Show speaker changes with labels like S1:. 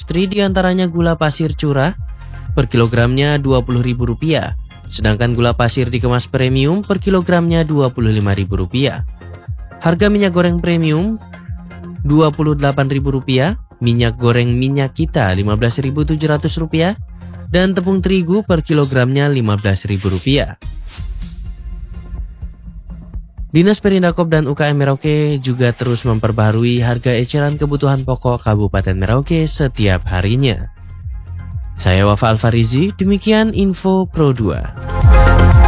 S1: industri diantaranya gula pasir curah per kilogramnya Rp20.000, sedangkan gula pasir dikemas premium per kilogramnya Rp25.000. Harga minyak goreng premium Rp28.000, minyak goreng minyak kita Rp15.700, dan tepung terigu per kilogramnya Rp15.000. Dinas Perindakop dan UKM Merauke juga terus memperbaharui harga eceran kebutuhan pokok Kabupaten Merauke setiap harinya. Saya Wafa Alfarizi, demikian info Pro 2.